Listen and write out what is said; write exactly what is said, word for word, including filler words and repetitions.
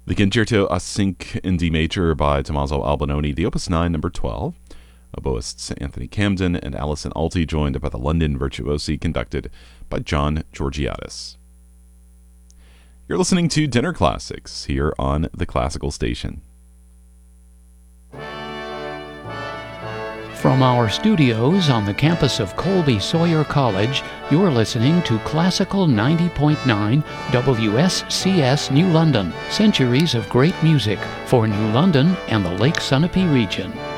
The Concerto a Cinque in D major by Tommaso Albinoni, the Opus nine, number twelve. Oboists Anthony Camden and Alison Alty, joined by the London Virtuosi, conducted by John Georgiadis. You're listening to Dinner Classics here on the Classical Station. From our studios on the campus of Colby Sawyer College, you're listening to Classical ninety point nine W S C S New London, centuries of great music for New London and the Lake Sunapee region.